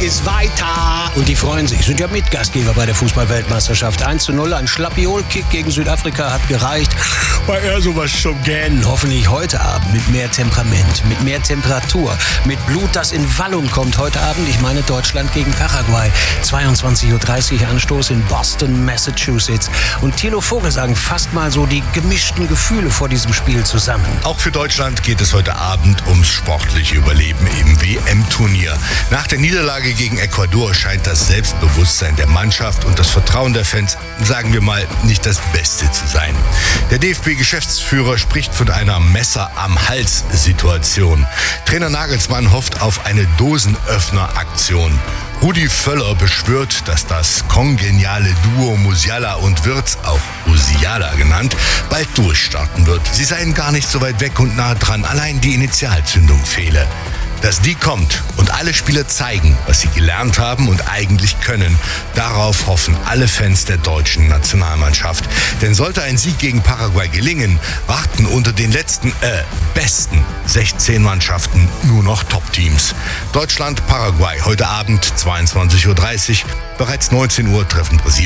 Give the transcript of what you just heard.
ist weiter. Und die freuen sich, sind ja Mitgastgeber bei der Fußball-Weltmeisterschaft. 1:0, ein Schlappiol-Kick gegen Südafrika hat gereicht. War eher sowas zum Gähnen. Hoffentlich heute Abend mit mehr Temperament, mit mehr Temperatur, mit Blut, das in Wallung kommt heute Abend. Ich meine Deutschland gegen Paraguay. 22:30 Uhr Anstoß in Boston, Massachusetts. Und Thilo Vogelsang fasst mal so die gemischten Gefühle vor diesem Spiel zusammen. Auch für Deutschland geht es heute Abend ums sportliche Überleben im WM-Turnier. Nach der Niederlage gegen Ecuador scheint das Selbstbewusstsein der Mannschaft und das Vertrauen der Fans, sagen wir mal, nicht das Beste zu sein. Der DFB-Geschäftsführer spricht von einer Messer-am-Hals-Situation. Trainer Nagelsmann hofft auf eine Dosenöffner-Aktion. Rudi Völler beschwört, dass das kongeniale Duo Musiala und Wirtz, auch Musiala genannt, bald durchstarten wird. Sie seien gar nicht so weit weg und nah dran, allein die Initialzündung fehle. Dass die kommt und alle Spieler zeigen, was sie gelernt haben und eigentlich können, darauf hoffen alle Fans der deutschen Nationalmannschaft. Denn sollte ein Sieg gegen Paraguay gelingen, warten unter den besten 16 Mannschaften nur noch Top-Teams. Deutschland, Paraguay, heute Abend 22:30 Uhr, bereits 19 Uhr treffen Brasilien